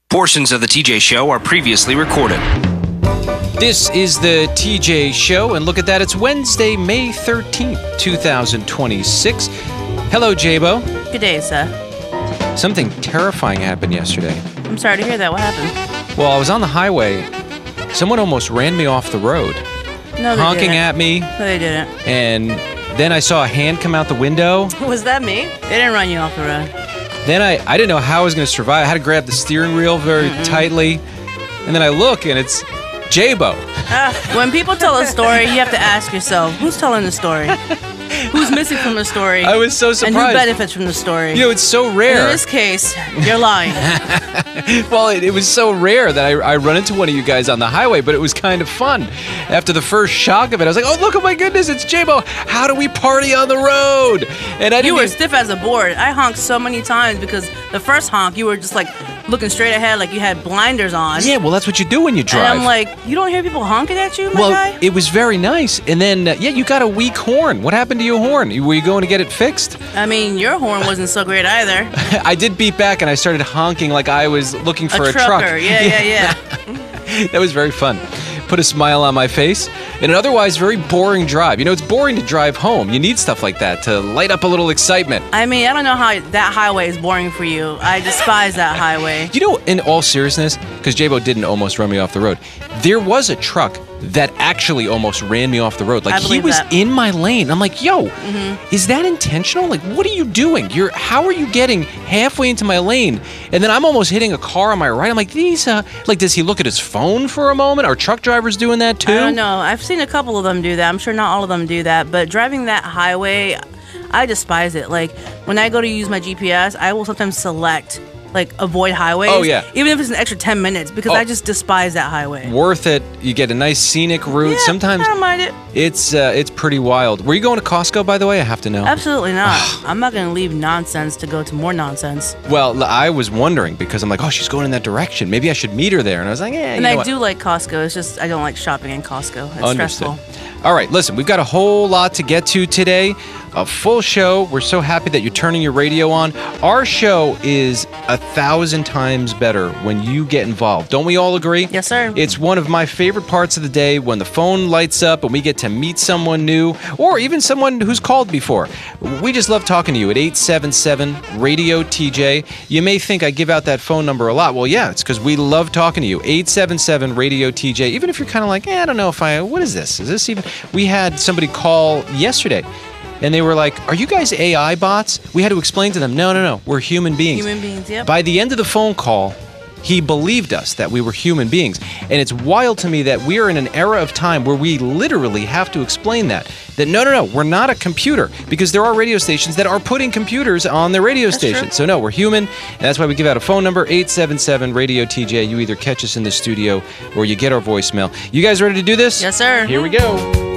Portions of the TJ Show are previously recorded. This is the TJ Show, and look at that, it's Wednesday, May 13th, 2026. Hello, Jabo. Good day, sir. Something terrifying happened yesterday. I'm sorry to hear that. What happened? Well, I was on the highway. Someone almost ran me off the road. No, they honking didn't. at me. No, they didn't. And then I saw a hand come out the window. Was that me? They didn't run you off the road. Then I didn't know how I was going to survive. I had to grab the steering wheel very tightly. And then I look, and it's Jabo. When people tell a story, you have to ask yourself, who's telling the story? Who's missing from the story? I was so surprised. And who benefits from the story? You know, it's so rare. In this case, you're lying. Well, it was so rare that I run into one of you guys on the highway, but it was kind of fun. After the first shock of it, I was like, oh, look, oh my goodness, it's Jabo. How do we party on the road? And You were stiff as a board. I honked so many times because the first honk, you were just like looking straight ahead like you had blinders on. Yeah, well, that's what you do when you drive. And I'm like, you don't hear people honking at you, my guy? It was very nice. And then, you got a weak horn. What happened to your horn? Were you going to get it fixed? I mean, your horn wasn't so great either. I did beat back, and I started honking like I was looking for a truck. Yeah. That was very fun. Put a smile on my face. In an otherwise very boring drive. You know, it's boring to drive home. You need stuff like that to light up a little excitement. I mean, I don't know how that highway is boring for you. I despise that highway. You know, in all seriousness, because Jabo didn't almost run me off the road, there was a truck that actually almost ran me off the road. Like, he was in my lane. I'm like, yo, is that intentional? Like, what are you doing? How are you getting halfway into my lane? And then I'm almost hitting a car on my right. I'm like, does he look at his phone for a moment? Are truck drivers doing that too? I don't know. I've seen a couple of them do that. I'm sure not all of them do that. But driving that highway, I despise it. Like, when I go to use my GPS, I will sometimes select avoid highways. Oh, yeah. Even if it's an extra 10 minutes, because I just despise that highway. Worth it. You get a nice scenic route. Yeah, sometimes I don't mind it. It's pretty wild. Were you going to Costco, by the way? I have to know. Absolutely not. I'm not going to leave nonsense to go to more nonsense. Well, I was wondering because I'm like, oh, she's going in that direction. Maybe I should meet her there. And I was like, yeah. And I do like Costco. It's just I don't like shopping in Costco. It's Understood. stressful. All right, listen, we've got a whole lot to get to today. A full show. We're so happy that you're turning your radio on. Our show is 1,000 times better when you get involved. Don't we all agree? Yes, sir. It's one of my favorite parts of the day when the phone lights up and we get to meet someone new or even someone who's called before. We just love talking to you at 877-RADIO-TJ. You may think I give out that phone number a lot. Well, yeah, it's because we love talking to you. 877-RADIO-TJ. Even if you're kind of like, I don't know what is this? Is this even? We had somebody call yesterday. And they were like, are you guys AI bots? We had to explain to them, no, we're human beings. Human beings, yep. By the end of the phone call, he believed us that we were human beings. And it's wild to me that we are in an era of time where we literally have to explain that no, we're not a computer. Because there are radio stations that are putting computers on their radio stations. So no, we're human. And that's why we give out a phone number, 877-RADIO-TJ. You either catch us in the studio or you get our voicemail. You guys ready to do this? Yes, sir. Here we go.